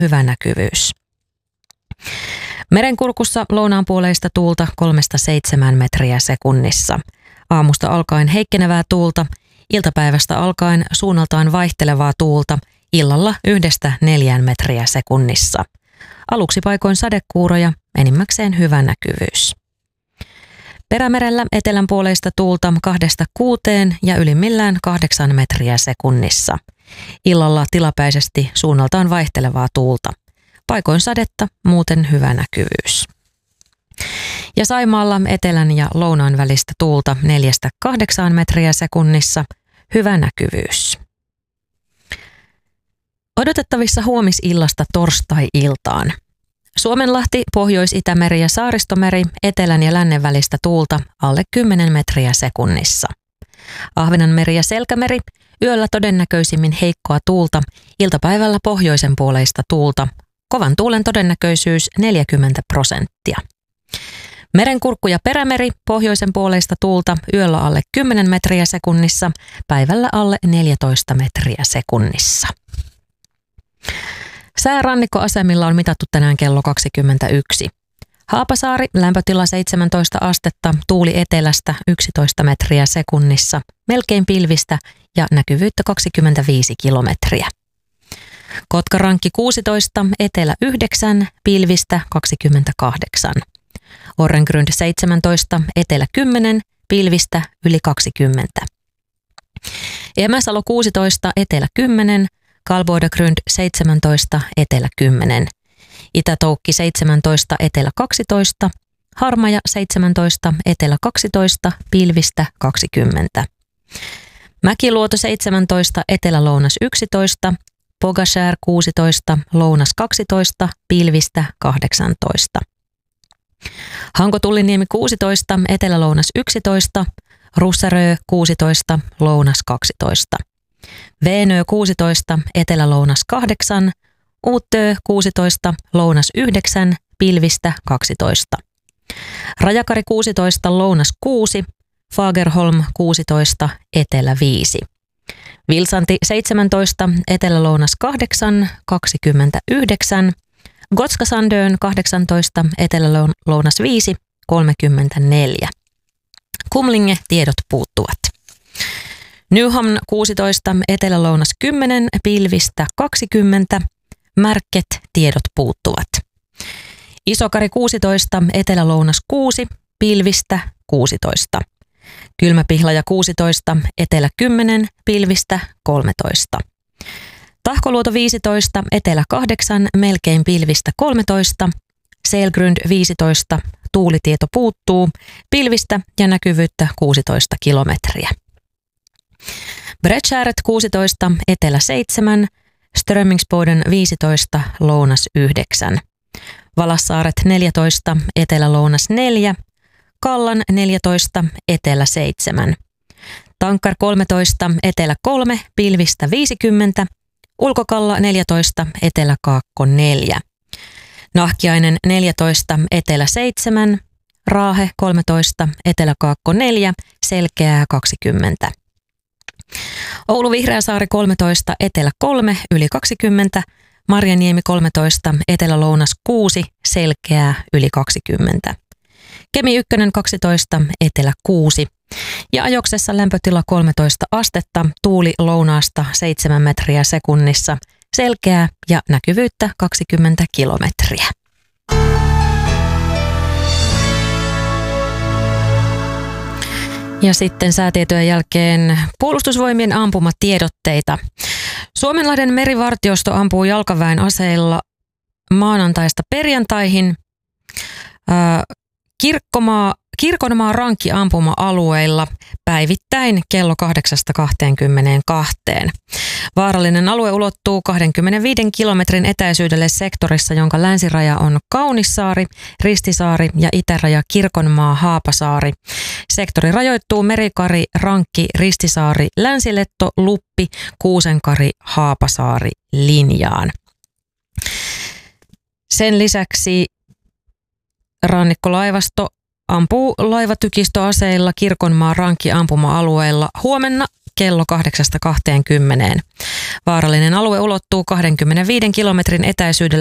hyvä näkyvyys. Merenkurkussa lounaanpuoleista tuulta 3-7 metriä sekunnissa. Aamusta alkaen heikkenevää tuulta, iltapäivästä alkaen suunnaltaan vaihtelevaa tuulta, illalla 1-4 metriä sekunnissa. Aluksi paikoin sadekuuroja, enimmäkseen hyvä näkyvyys. Perämerellä etelänpuoleista tuulta 2-6 ja ylimmillään 8 metriä sekunnissa. Illalla tilapäisesti suunnaltaan vaihtelevaa tuulta. Paikoin sadetta, muuten hyvä näkyvyys. Ja Saimaalla etelän ja lounaan välistä tuulta 4-8 metriä sekunnissa, hyvä näkyvyys. Odotettavissa huomisillasta torstai-iltaan. Suomenlahti, Pohjois-Itämeri ja Saaristomeri, etelän ja lännen välistä tuulta alle 10 metriä sekunnissa. Ahvenanmeri ja Selkämeri, yöllä todennäköisimmin heikkoa tuulta, iltapäivällä pohjoisen puoleista tuulta, kovan tuulen todennäköisyys 40%. Merenkurkku ja Perämeri, pohjoisen puoleista tuulta, yöllä alle 10 metriä sekunnissa, päivällä alle 14 metriä sekunnissa. Säärannikkoasemilla on mitattu tänään kello 21. Haapasaari, lämpötila 17 astetta, tuuli etelästä 11 metriä sekunnissa, melkein pilvistä ja näkyvyyttä 25 kilometriä. Kotkarankki 16, etelä 9, pilvistä 28. Orrengrund 17, etelä 10, pilvistä yli 20. Emäsalo 16, etelä 10, Kalboidagrund 17, etelä 10. Itä-Toukki 17, etelä 12, Harmaja 17, etelä 12, pilvistä 20. Mäkiluoto 17, etelä-lounas 11, Pogashär 16, lounas 12, pilvistä 18. Hanko-Tulliniemi 16, etelä-lounas 11, Russarö 16, lounas 12. Veenö 16, etelä-lounas 8, Uutö 16, lounas 9, pilvistä 12. Rajakari 16, lounas 6, Fagerholm 16, etelä 5. Vilsanti 17, etelä-lounas 8, 29. Gotskasandön 18, etelä-lounas 5, 34. Kumlinge tiedot puuttuvat. Nyhamn 16, etelä-lounas 10, pilvistä 20. Märket tiedot puuttuvat. Isokari 16, etelä-lounas 6, pilvistä 16. Kylmäpihlaja 16, etelä 10, pilvistä 13. Tahkoluoto 15, etelä 8, melkein pilvistä 13. Selgrund 15, tuulitieto puuttuu, pilvistä ja näkyvyyttä 16 kilometriä. Bredshäret 16, etelä 7, Strömmingsboden 15, lounas 9. Valassaaret 14, etelä-lounas 4, Kallan 14, etelä 7. Tankkar 13, etelä 3, pilvistä 50. Ulkokalla 14, etelä-kaakko 4. Nahkiainen 14, etelä 7. Raahe 13, etelä-kaakko 4, selkeää 20. Oulu Vihreäsaari 13, etelä 3, yli 20. Marjaniemi 13, etelä-lounas 6, selkeää yli 20. Kemi 1 12, etelä 6. Ja Ajoksessa lämpötila 13 astetta, tuuli lounaasta 7 metriä sekunnissa, selkeää ja näkyvyyttä 20 kilometriä. Ja sitten säätietojen jälkeen Puolustusvoimien ampumatiedotteita. Suomenlahden merivartiosto ampuu jalkaväen aseilla maanantaista perjantaihin Kirkonmaa rankkiampuma-alueilla päivittäin kello 8-22. Vaarallinen alue ulottuu 25 kilometrin etäisyydelle sektorissa, jonka länsiraja on Kaunissaari, Ristisaari ja itäraja Kirkonmaa, Haapasaari. Sektori rajoittuu Merikari, Rankki, Ristisaari, Länsiletto, Luppi, Kuusenkari, Haapasaari linjaan. Sen lisäksi rannikkolaivasto ampuu laivatykistöaseilla Kirkonmaan rankki-ampuma-alueella huomenna kello 8-20. Vaarallinen alue ulottuu 25 kilometrin etäisyydellä